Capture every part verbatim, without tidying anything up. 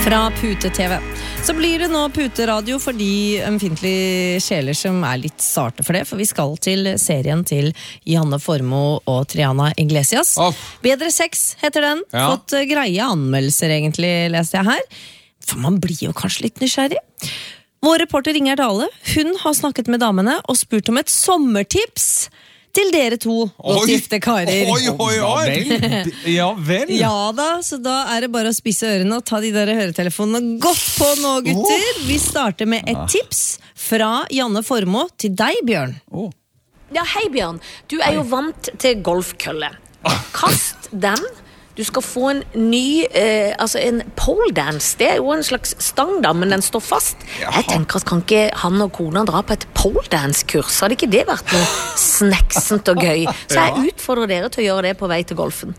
Fra Pute-T V. Så blir det nå puteradio for de ømfintlige sjeler som er litt sarte for det, for vi skal til serien til Janne Formoe og Triana Iglesias. Oh. Bedre sex heter den. Ja. Fått uh, greie anmeldelser egentlig, leste jeg her. For man blir jo kanskje litt nysgjerrig. Vår reporter Inger Dale, hun har snakket med damene og spurt om et sommertips til dere to godt gifte karer. Oi, oi, oi! Ja vel. Ja da, så da er det bare å spisse ørene og ta de der høretelefonene godt på nå, gutter. Vi starter med et tips fra Janne Formoe til deg, Bjørn. Oh. Ja, hei Bjørn. Du er jo vant til golfkølle. Kast den. Du skal få en ny, eh, altså en pole dance. Det er jo en slags stang da, men den står fast. Jeg tenker at kan ikke han og kona dra på et pole dance-kurs? Hadde ikke det vært noe sneksent og gøy? Så jeg utfordrer dere til å gjøre det på vei til golfen.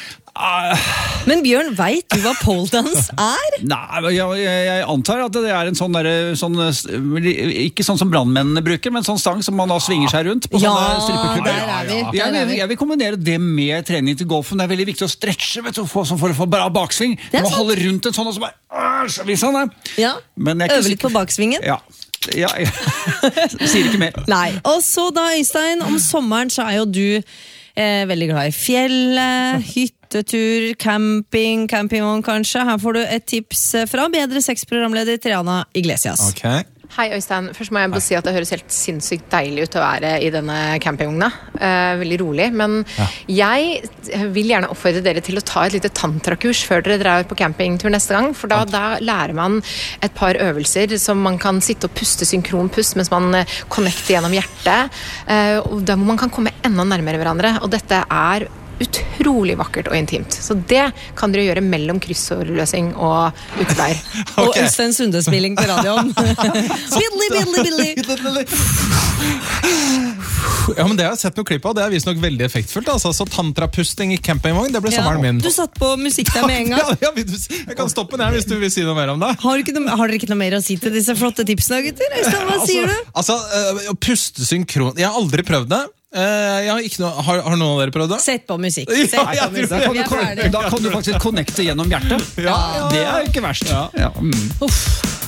Men Bjørn, vet du hva pole dance er? Nei, jeg, jeg antar at det er en sånn der, sånn, ikke sånn som brandmennene bruker, men sånn stang som man da svinger seg rundt på Ja, sånne strippeklubber. der er vi. Jeg, Der er jeg, vi. jeg vil kombinere det med trening til golfen. Det er veldig viktig å stretche, vet du, for, for å få bra baksving. er Du må sant. holde rundt en sånn og så bare, øh, så viser han det. Ja, Men jeg er ikke øve litt på sikker- baksvingen. Ja, ja, jeg sier ikke mer. Nei, og så da, Øystein, om sommeren så er jo du eh, veldig glad i fjellet, hyttetur, camping, campingvogn kanskje. Her får du et tips fra bedre sexprogramleder Triana Iglesias. Ok. Hei Øystein, først må jeg bare si at det høres helt sinnssykt deilig ut å være i denne campingvogna. Eh, veldig rolig, men jeg vil gjerne oppfordre dere til å ta et lite tantrakurs før dere drar på campingtur neste gang, for da, da lærer man et par øvelser som man kan sitte og puste synkronpust mens man eh, connecter gjennom hjertet, eh, og der hvor man kan komme enda nærmere hverandre, og dette er utrolig vakkert og intimt. Så det kan dere gjøre mellom kryssordløsing og utleier. Og Øystein Sunde-spilling på radioen. Billy, Billy, Billy. Ja, men det har jeg sett noen klipp av. Det er vist nok veldig effektfullt. Altså. Så tantrapusting i campingvogn, det ble Ja, sommeren min. du satt på musikk der med en gang. Ja, ja, vil du s- jeg kan stoppe den her hvis du vil si noe mer om det. Har, du ikke noe, har dere ikke noe mer å si til disse flotte tipsene, gutter? Øystein, hva sier du? Altså, øh, å puste synkron. Jeg har aldri prøvd det. Eh, jeg har, ikke noe, har, har noen av dere prøvd det? Sett på musikk. Ja, Sett på jeg tror musikk. Da kan, Vi du, er ferdig. da kan du faktisk connecte gjennom hjertet. Ja, ja, ja. Det er jo ikke verst. Ja. Mm. Uff.